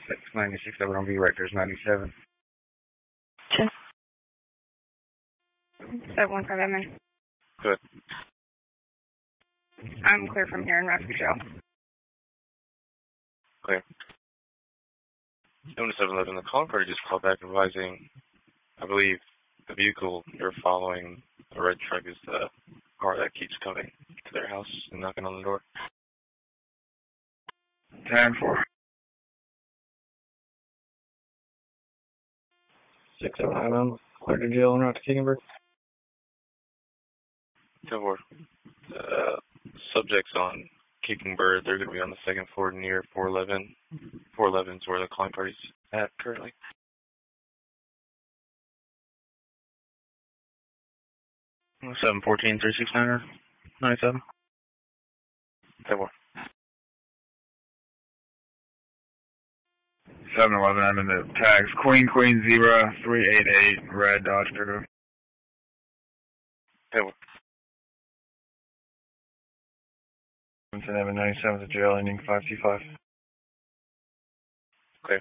96 over on V Rector's 97. 10. 715 admin. Good. I'm clear from here in Rapid Jail. Clear. 711, the calling party just called back advising, I believe, the vehicle they're following, the red truck, is the car that keeps coming to their house and knocking on the door. 10-4. 609, clear to jail and out to Kickenberg. 10-4. Subjects on Kicking Bird, they're going to be on the second floor near 411. 411 is where the calling party's at currently. Well, 714 369er 97. 10-4. 711, I'm in the tags. Queen 0388, red Dodge Durga. 10-4. 97 to jail, ending 525. Clear.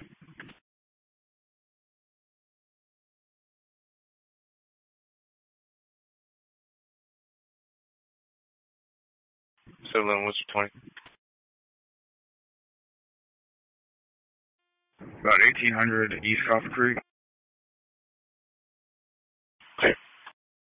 So, what's your 20? About 1800 East Copper Creek.